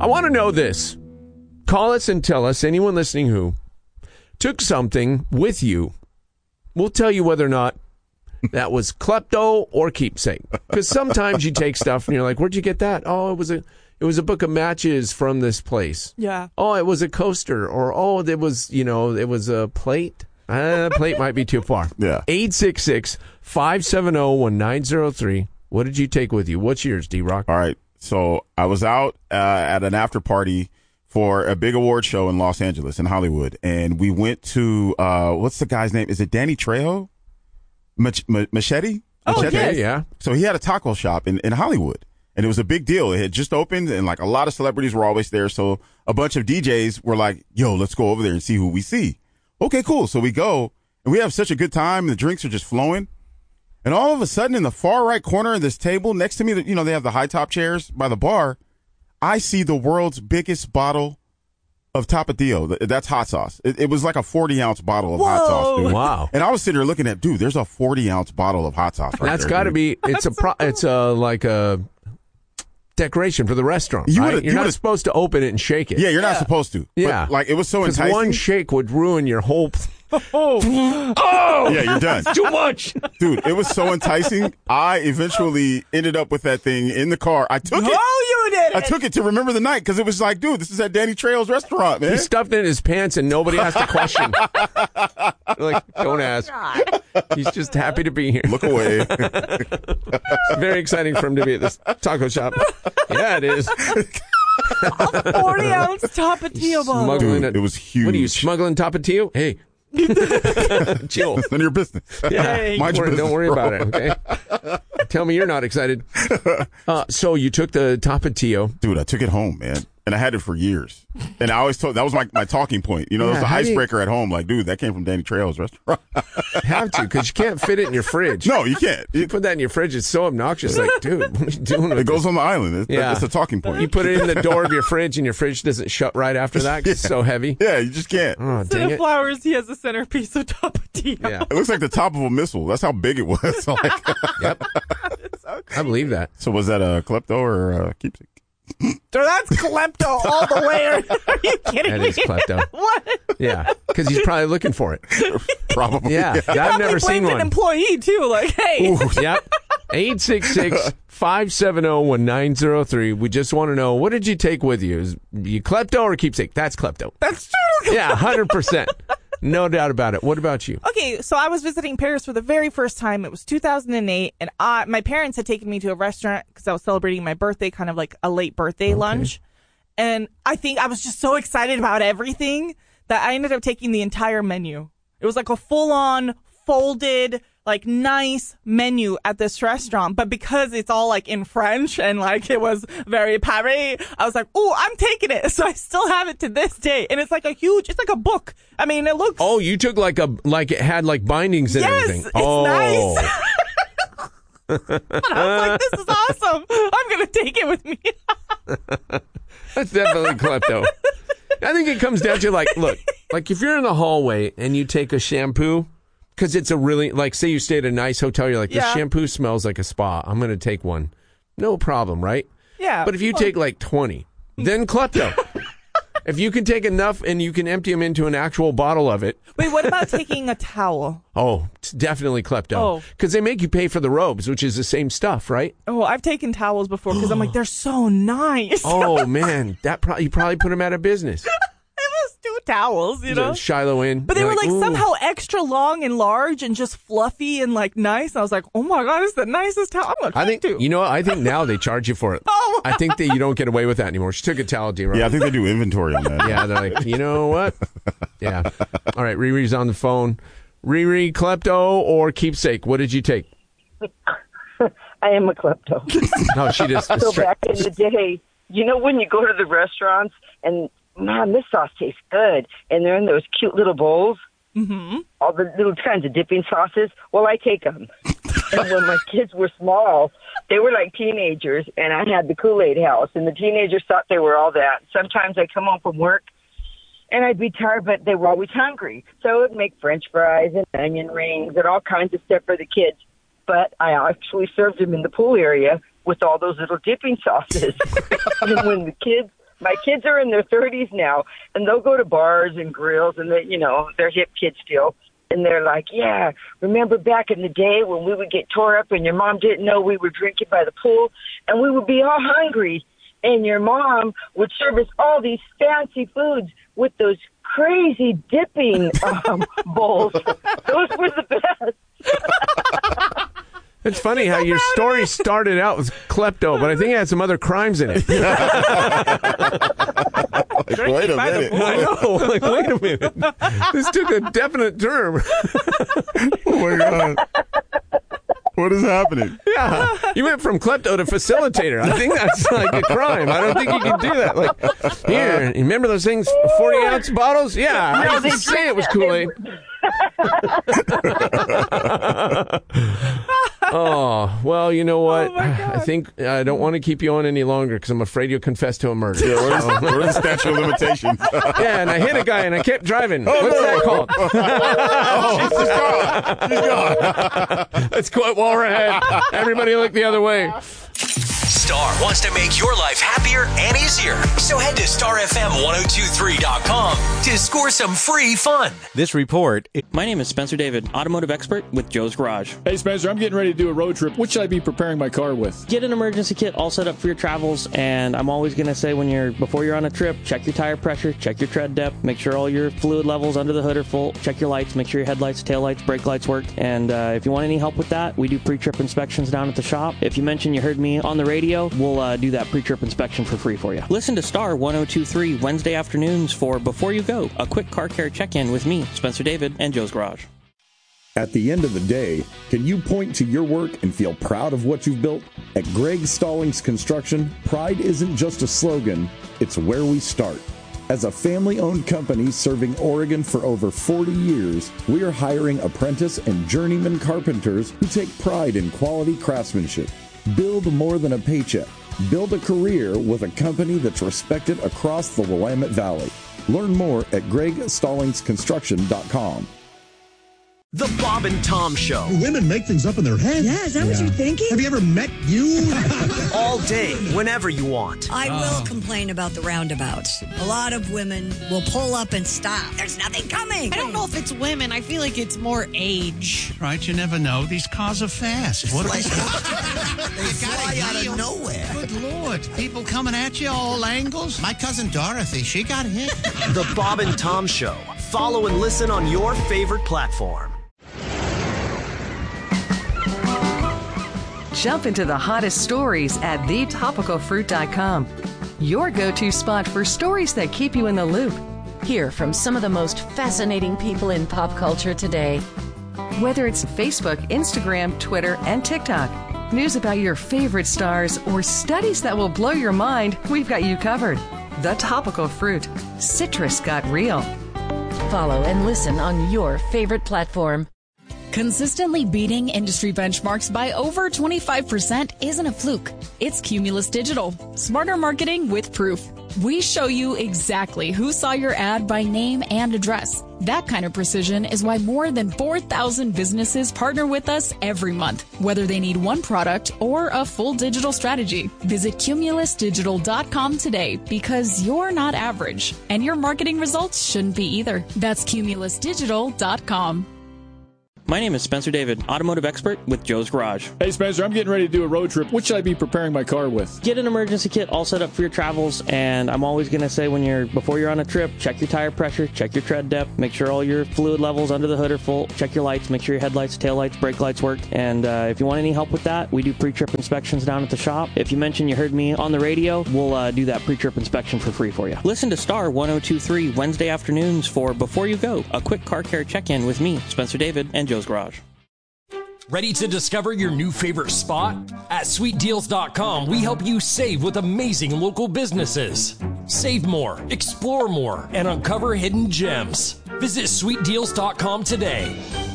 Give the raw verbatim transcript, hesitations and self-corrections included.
want to know this. Call us and tell us, anyone listening who took something with you. We'll tell you whether or not that was klepto or keepsake. Because sometimes you take stuff and you're like, where'd you get that? Oh, it was a it was a book of matches from this place. Yeah. Oh, it was a coaster. Or, oh, there was, you know, it was a plate. Uh, plate might be too far. Yeah. eight six six, five seven zero, one nine zero three. What did you take with you? What's yours, D-Rock? All right. So I was out uh, at an after party for a big award show in Los Angeles, in Hollywood. And we went to, uh, what's the guy's name? Is it Danny Trejo? Mach- M- Machete? Oh, Machete? yes. Yeah. So he had a taco shop in, in Hollywood. And it was a big deal. It had just opened, and like a lot of celebrities were always there. So a bunch of D Js were like, yo, let's go over there and see who we see. Okay, cool. So we go, and we have such a good time, and the drinks are just flowing. And all of a sudden, in the far right corner of this table, next to me, you know, they have the high top chairs by the bar. I see the world's biggest bottle of Tapatio. That's hot sauce. It, it was like a forty ounce bottle of Whoa. hot sauce, dude. Wow. And I was sitting there looking at, dude, there's a forty ounce bottle of hot sauce right That's there, got to dude. be, it's a, pro, it's a, like a decoration for the restaurant, You right? would've- You're you not would've- supposed to open it and shake it. Yeah, you're not supposed to. Yeah. But, like, it was so Because enticing. one shake would ruin your whole... Oh. Yeah, you're done. Too much. Dude, it was so enticing. I eventually ended up with that thing in the car. I took No, it. you did I it. took it to remember the night because it was like, dude, this is at Danny Trejo's restaurant, man. He stuffed it in his pants and nobody has to question. Like, don't ask. He's just happy to be here. Look away. It's very exciting for him to be at this taco shop. Yeah, it is. forty ounce Tapatio bottle. Smuggling Dude, it. it was huge. What are you, smuggling Tapatio? Hey. Chill. It's none of your business. Yeah. Hey. Mind your Don't business, worry bro. about it, okay? Tell me you're not excited. Uh, so you took the Tapatio. Dude, I took it home, man. And I had it for years. And I always told, that was my, my talking point. You know, Yeah, it was the how do you- icebreaker at home. Like, dude, that came from Danny Trejo's restaurant. Have to, because you can't fit it in your fridge. No, you can't. You It, put that in your fridge, it's so obnoxious. Like, dude, what are you doing with it goes this? on the island. It's, Yeah. it's a talking point. You put it in the door of your fridge, and your fridge doesn't shut right after that 'cause it's so heavy. Yeah, you just can't. Oh, Instead dang of it. flowers, he has a centerpiece of Tapatio. Yeah. It looks like the top of a missile. That's how big it was. Like, Yep. I believe that. so was that a klepto or a keepsake? So that's klepto all the way. Are you kidding That me? is klepto. What? Yeah, because he's probably looking for it. Probably. Yeah, I've Probably never seen blamed an one. employee too. Like, hey, Yep. eight six six, five seven zero, one nine zero three. We just want to know, what did you take with you? Is you klepto or keepsake? That's klepto. that's true. Yeah, one hundred percent. No doubt about it. What about you? Okay, so I was visiting Paris for the very first time. It was two thousand eight, and I, my parents had taken me to a restaurant because I was celebrating my birthday, kind of like a late birthday lunch. And I think I was just so excited about everything that I ended up taking the entire menu. It was like a full-on, folded, like nice menu at this restaurant. But because it's all like in French and like it was very Paris, I was like, oh, I'm taking it. So I still have it to this day. And it's like a huge, it's like a book. I mean, it looks. Oh, you took like a, like it had like bindings and Yes, everything. it's oh. nice. And I was like, this is awesome. I'm going to take it with me. That's definitely klepto. I think it comes down to like, look, like if you're in the hallway and you take a shampoo, because it's a really, like say you stay at a nice hotel, you're like, this Yeah. shampoo smells like a spa. I'm going to take one. No problem, right? Yeah. But if you take like twenty, then klepto. If you can take enough and you can empty them into an actual bottle of it, Wait, what about taking a towel? oh, it's definitely klepto. Oh. Because they make you pay for the robes, which is the same stuff, right? Oh, I've taken towels before because I'm like, they're so nice. Oh, man. that pro- You probably put them out of business. It was two towels, you know? Shiloh in. But they You're were like ooh. somehow extra long and large and just fluffy and like nice. I was like, oh my God, it's the nicest towel. I'm going to I think, to. you know what? I think now they charge you for it. Oh. I think that you don't get away with that anymore. She took a towel, D-Rock. Yeah, I think they do inventory on that. Yeah, they're like, you know what? Yeah. All right, Riri's on the phone. Riri, klepto or keepsake? What did you take? I am a klepto. No, she just... So straight- back in the day, you know when you go to the restaurants and, man, this sauce tastes good, and they're in those cute little bowls, mm-hmm. all the little kinds of dipping sauces, well, I take them. And when my kids were small, they were like teenagers, and I had the Kool-Aid house, and the teenagers thought they were all that. Sometimes I'd come home from work, and I'd be tired, but they were always hungry. So I would make French fries and onion rings and all kinds of stuff for the kids. But I actually served them in the pool area with all those little dipping sauces. And when the kids my kids are in their thirties now, and they'll go to bars and grills, and they, you know, they're hip kids still. And they're like, yeah, remember back in the day when we would get tore up and your mom didn't know we were drinking by the pool, and we would be all hungry, and your mom would serve us all these fancy foods with those crazy dipping um, bowls. Those were the best. It's funny how your story started out with klepto, but I think it had some other crimes in it. Like, wait a minute. I know. Like, wait a minute. This took a definite turn. Oh, my God. What is happening? Yeah. You went from klepto to facilitator. I think that's like a crime. I don't think you can do that. Like, here, you remember those things, forty-ounce bottles? Yeah, I No, they didn't say it was Kool-Aid. Oh, well, you know what? Oh, my God. I think I don't want to keep you on any longer because I'm afraid you'll confess to a murder. Yeah, we're, in, we're in statute of limitations. Yeah, and I hit a guy and I kept driving. Oh, What's no. that called? Oh, she's gone. She's gone. Let's quit while we're ahead. Everybody look the other way. Star wants to make your life happier and easier. So head to star f m ten twenty-three dot com to score some free fun. This report. My name is Spencer David, automotive expert with Joe's Garage. Hey, Spencer, I'm getting ready to do a road trip. What should I be preparing my car with? Get an emergency kit all set up for your travels, and I'm always going to say when you're before you're on a trip, check your tire pressure, check your tread depth, make sure all your fluid levels under the hood are full, check your lights, make sure your headlights, taillights, brake lights work, and uh, if you want any help with that, we do pre-trip inspections down at the shop. If you mention you heard me on the radio, we'll uh, do that pre-trip inspection for free for you. Listen to Star ten twenty-three Wednesday afternoons for Before You Go, a quick car care check-in with me, Spencer David, and Joe's Garage. At the end of the day, can you point to your work and feel proud of what you've built? At Greg Stallings Construction, pride isn't just a slogan, it's where we start. As a family-owned company serving Oregon for over forty years, we are hiring apprentice and journeyman carpenters who take pride in quality craftsmanship. Build more than a paycheck. Build a career with a company that's respected across the Willamette Valley. Learn more at greg stallings construction dot com. The Bob and Tom Show. Women make things up in their head. Yeah, is that yeah. what you're thinking? Have you ever met you? All day, whenever you want. I will complain about the roundabouts. A lot of women will pull up and stop. There's nothing coming. I don't know if it's women. I feel like it's more age. Right, you never know. These cars are fast. What they fly out of nowhere. Good Lord. People coming at you all angles. My cousin Dorothy, she got hit. The Bob and Tom Show. Follow and listen on your favorite platform. Jump into the hottest stories at the topical fruit dot com. Your go-to spot for stories that keep you in the loop. Hear from some of the most fascinating people in pop culture today. Whether it's Facebook, Instagram, Twitter, and TikTok, news about your favorite stars, or studies that will blow your mind, we've got you covered. The Topical Fruit. Citrus got real. Follow and listen on your favorite platform. Consistently beating industry benchmarks by over twenty-five percent isn't a fluke. It's Cumulus Digital. Smarter marketing with proof. We show you exactly who saw your ad by name and address. That kind of precision is why more than four thousand businesses partner with us every month, whether they need one product or a full digital strategy. Visit cumulus digital dot com today because you're not average, and your marketing results shouldn't be either. That's cumulus digital dot com. My name is Spencer David, automotive expert with Joe's Garage. Hey, Spencer, I'm getting ready to do a road trip. What should I be preparing my car with? Get an emergency kit all set up for your travels, and I'm always going to say when you're before you're on a trip, check your tire pressure, check your tread depth, make sure all your fluid levels under the hood are full, check your lights, make sure your headlights, taillights, brake lights work, and uh, if you want any help with that, we do pre-trip inspections down at the shop. If you mention you heard me on the radio, we'll uh, do that pre-trip inspection for free for you. Listen to Star ten twenty-three Wednesday afternoons for Before You Go, a quick car care check-in with me, Spencer David, and Joe's Garage. Ready to discover your new favorite spot? At sweet deals dot com, we help you save with amazing local businesses. Save more, explore more, and uncover hidden gems. Visit sweet deals dot com today.